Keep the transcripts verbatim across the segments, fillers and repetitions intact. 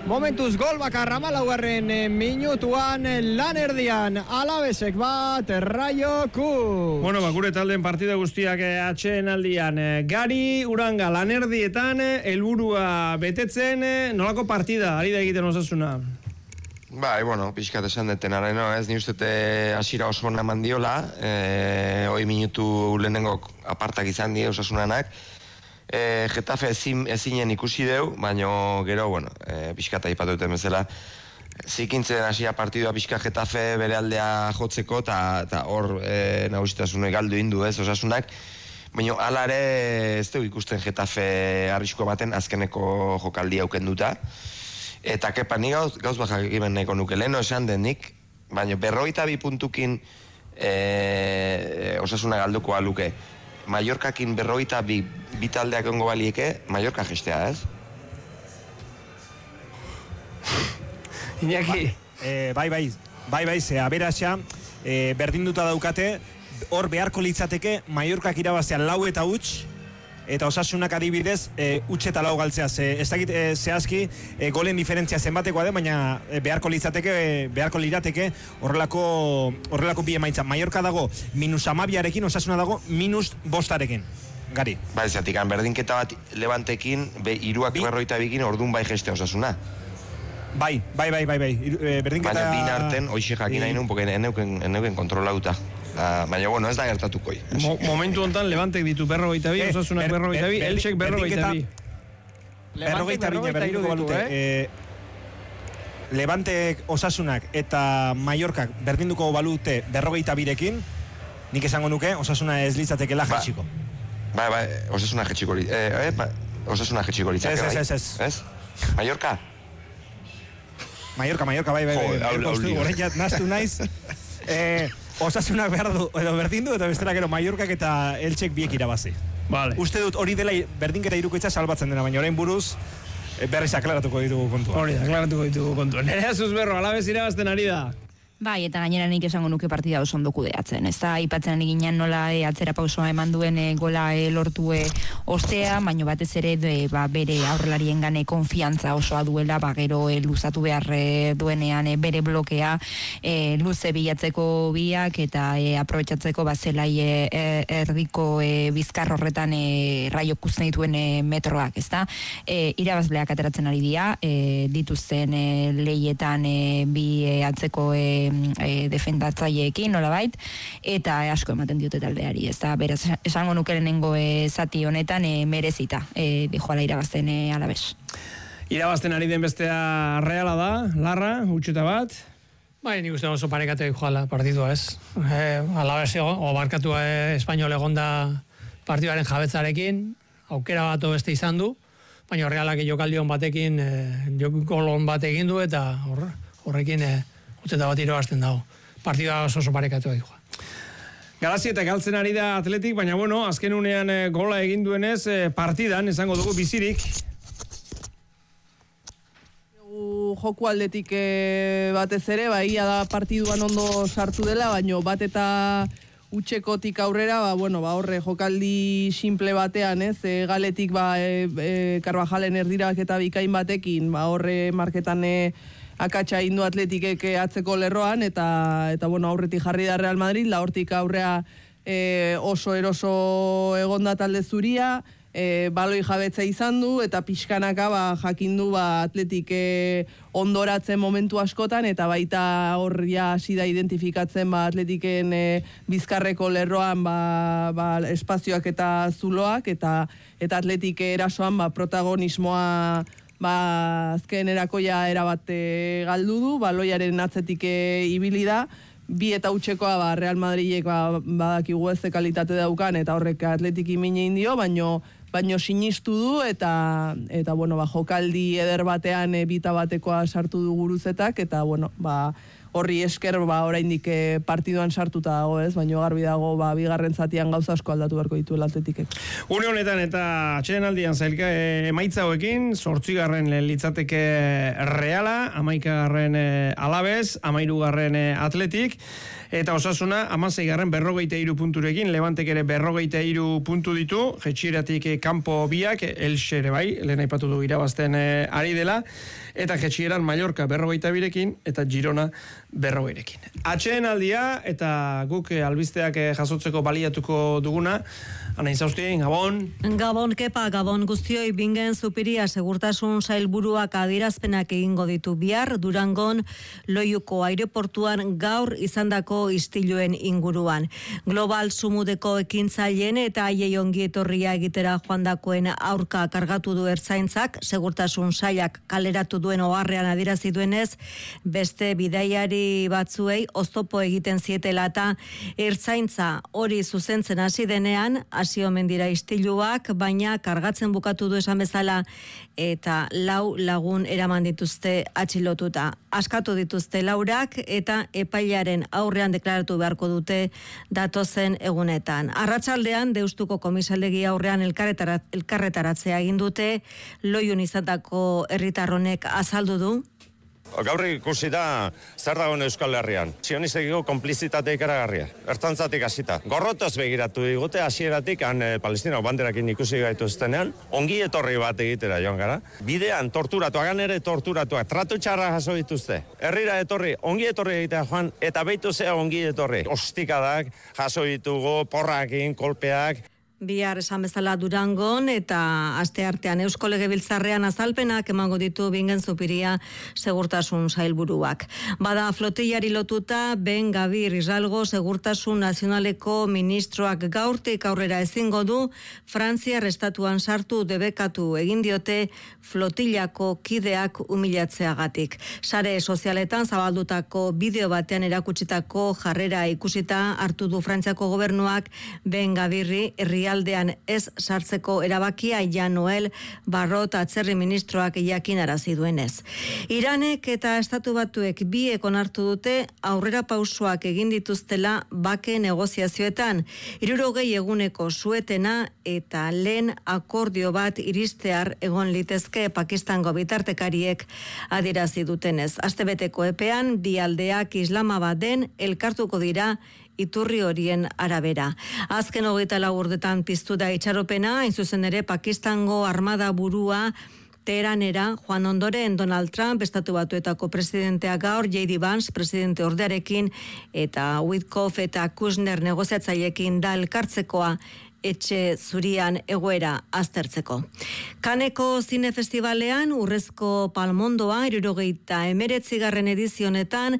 Momentuz gol bakarra hamalaugarren minutuan lan erdian Alabesek bat Rayo ku. Bueno, bakure talden partida guztiak atxeen aldian. Gari, Uranga, lan erdietan, helburua betetzen, nolako partida, ari da egiten Osasuna? Bai, bueno, pixkat esan deten areno, ez, ni uste hasiera oso ona mandiola, e, hoi minutu lehenengo apartak izan die Osasunanak, e, Getafe ezin, ezinen ikusi deu, baino gero, bueno, e, pixkat aipatu duten bezala, zikintzen hasia partidua pixka Getafe bere aldea jotzeko, eta hor e, nagusitasune galdu indu ez, Osasunak, baina hala ere ez dugu ikusten Getafe arrisko baten azkeneko jokaldia aukenduta. Eta kepa, ni gauz, gauz bajak egimen nahiko nuke, leheno esan denik, baina berrogeita bi puntukin e, Osasuna galduko aluke. Mallorcakin berrogeita bi bitaldeak ongo balieke, Mallorca gestea, ez? Iñaki. Ba, e, bai, bai, bai, bai, ze aberaxa, e, berdinduta daukate, hor beharko litzateke Mallorcak irabaztea lau eta huts, eta Osasunak adibidez, e, utxe eta lau galtzea. Ze, ez dakit e, zehazki e, golen diferentzia zenbatekoa den, baina e, beharko litzateke, e, beharko lirateke horrelako, horrelako bi emaitza. Mallorca dago minus amabiarekin, Osasuna dago minus bostarekin. Gari. Bai, zatik, berdinketa bat Levantekin, be, iruak bi... berroita bikin ordun bai geste Osasuna. Bai, bai, bai, bai, bai. Berdinketa... Baina bin arten, hoxe jakin nahi nun, porque eneuken, eneuken kontrolauta. Uh, baina, bueno, ez da gertatuko. Mo, momentu hontan Levantek ditu berrogeita bi, eh, Osasunak ber, berrogeita bi, ber, Elxek berrogeita bi. Berrogeita bi, berrogeita balute. Eh, Levantek, Osasunak eta Mallorcak berdinduko balute berrogeita birekin, nik esango nuke, Osasuna ez litzatekela ba, jetxiko. Bai, bai, Osasuna jetxiko litzake. Eh, eh, ba, Osasuna jetxiko litzake, bai. Ez, ez, ez. Ez? Mallorca? Mallorca, Mallorca, bai, bai, bai. Joder, horrein jat naztu naiz. Eh... Osasunak behar du, edo berdindu, eta bestela gero Mallorcak eta Eltxek biek irabazi. Vale. Uste dut hori dela berdinketa irukoitza salbatzen dena, baina orain buruz berriz aklaratuko ditugu kontua. Hori da, aklaratuko ditugu kontua. Nerea Zuzberro, Alabez irabazten ari da. Bai, eta gainera nik esango nuke partida oso ondo kudeatzen. Ez da, aipatzen eginean nola e, atzera pausoa eman duen e, gola e, lortu e, ostea, baino batez ere de, ba, bere aurrelarien gane konfiantza osoa duela, ba, gero e, luzatu behar e, duenean e, bere blokea e, luze bilatzeko biak eta e, aprobetsatzeko ba, zelai e, erdiko e, bizkar horretan e, raiok uzten dituen e, metroak, ez da? E, irabazleak ateratzen ari dira, e, dituzten e, leietan e, bi e, atzeko e, E, defendatzaileekin nolabait eta asko ematen diote taldeari, ez da, beraz esango nuke lehenengo e, zati honetan e, merezita e, dijoala irabazten e, Alabez. Irabazten ari den bestea Reala da, Larra, utxuta bat. Bai, nik uste oso parekatu joala partidua, ez? E, Alabez ego, o barkatu e, Espainol egonda partiduaren jabetzarekin, aukera bat beste izan du, baina Realak jokaldion batekin, e, jokolon bat egin du eta hor, horrekin e, utzeta bat irabazten dago. Partida oso oso parekatu joa. Galazi eta galtzen ari da Atletik, baina bueno, azken unean e, gola egin duenez e, partidan, esango dugu bizirik. Joku aldetik e, batez ere, ba, ia da partiduan ondo sartu dela, baina bat eta utxekotik aurrera, ba, bueno, ba, horre jokaldi simple batean, ez, e, galetik ba, e, e, Carvajalen erdirak eta bikain batekin, ba, horre marketan e, akatsa indu Atletikek atzeko lerroan, eta, eta bueno, aurretik jarri da Real Madrid, la hortik aurrea e, oso eroso egonda talde zuria, e, baloi jabetza izan du, eta pixkanaka ba, jakindu ba, Atletik e, ondoratzen momentu askotan, eta baita horria hasi da identifikatzen ba, Atletiken e, bizkarreko lerroan ba, ba, espazioak eta zuloak, eta, eta Atletik erasoan ba, protagonismoa ba, azken erakoia erabate galdu du, baloiaren atzetik e, ibili da, bi eta utxekoa ba, Real Madridek ba, badakigu ez kalitate daukan, eta horrek Atletik imine indio, baino, baino sinistu du, eta, eta bueno, ba, jokaldi eder batean e, bita batekoa sartu du guruzetak, eta bueno, ba, horri esker ba oraindik e, partiduan sartuta dago, ez? Baina garbi dago ba bigarren zatian gauza asko aldatu beharko dituela Atletikek. Une honetan eta atsedenaldian zailka e, emaitza hauekin, zortzigarren litzateke Reala, hamaikagarren e, Alabez, hamairugarren e, Atletik, eta Osasuna hamaseigarren berrogeita hiru punturekin, Levantek ere berrogeita hiru puntu ditu, jetxieratik e, kanpo biak, Elxe ere bai, lehen aipatu du irabazten e, ari dela, eta jetxieran Mallorca berrogeita birekin, eta Girona berrogeirekin. Atsedenaldia eta guk e, albisteak e, jasotzeko baliatuko duguna, Ana Inzaustien, Gabon. Gabon, kepa, Gabon guztioi. Bingen Zupiria segurtasun sailburuak adierazpenak egingo ditu bihar, Durangon Loiuko aireportuan gaur izandako istiluen inguruan. Global Sumudeko ekintzaileen eta haiei ongi etorria egitera joandakoen aurka kargatu du ertzaintzak, segurtasun sailak kaleratu duen oharrean adierazi duenez, beste bidaiari batzuei oztopo egiten zietela eta ertzaintza hori zuzentzen hasi denean, hasi omen dira istiluak, baina kargatzen bukatu du esan bezala eta lau lagun eraman dituzte atxilotuta. Askatu dituzte laurak eta epailearen aurrean deklaratu beharko dute datozen egunetan. Arratsaldean Deustuko komisaldegi aurrean elkarretarat, elkarretaratzea egin dute, Loiun izandako herritarronek azaldu du. Gaur ikusi da zer dagoen Euskal Herrian. Sionistekiko konplizitate ikaragarria. Ertzantzatik hasita. Gorrotoz begiratu digute hasieratik han e, Palestinako banderakin ikusi gaituztenean, ongi etorri bat egitera joan gara. Bidean torturatu, hagan ere torturatuak, tratu txarra jaso dituzte. Herrira etorri, ongi etorri egitea joan, eta beitu zea ongi etorri. Ostikadak jaso ditugu, porrakin, kolpeak. Bihar esan bezala Durangon eta asteartean Eusko Legebiltzarrean azalpenak emango ditu Bingen Zupiria segurtasun sailburuak. Bada flotillari lotuta Ben Gabir Israelgo segurtasun nazionaleko ministroak gaurtik aurrera ezingo du Frantziar estatuan sartu debekatu egin diote flotillako kideak humilatzeagatik. Sare sozialetan zabaldutako bideo batean erakutsitako jarrera ikusita hartu du Frantziako gobernuak Ben Gabirri herria aldean ez sartzeko erabakia Jan Noel Barrot atzerri ministroak jakinarazi duenez. Iranek eta Estatu Batuek biek onartu dute aurrera pausoak egin dituztela bake negoziazioetan, hirurogei eguneko suetena eta lehen akordio bat iristear egon litezke Pakistango bitartekariek adierazi dutenez. Astebeteko epean bi aldeak Islamabaden elkartuko dira iturri horien arabera. Azken hogeita lau urtetan piztu da itxaropena, hain zuzen ere Pakistango armada burua Teheranera joan ondoren Donald Trump, Estatu Batuetako presidentea gaur, J D Vance, presidente ordearekin, eta Witkoff eta Kushner negoziatzaileekin da elkartzekoa etxe zurian egoera aztertzeko. Kaneko Zine Festivalean Urrezko Palmondoa hirurogeita hemeretzigarren edizionetan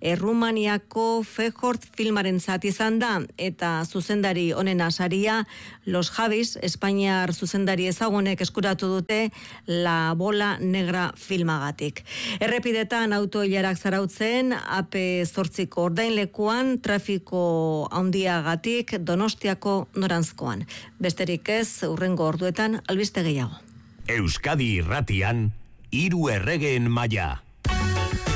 Errumaniako Fehort filmaren zati izan da eta zuzendari honen saria Los Javis, Espainiar zuzendari ezagunek eskuratu dute La Bola Negra filmagatik. Errepidetan autoilarak zarautzen A P zortziko ordainlekuan trafiko handiagatik Donostiako noranzkoan. Besterik ez, hurrengo orduetan albiste gehiago. Euskadi Irratian, hiru erregeen maila.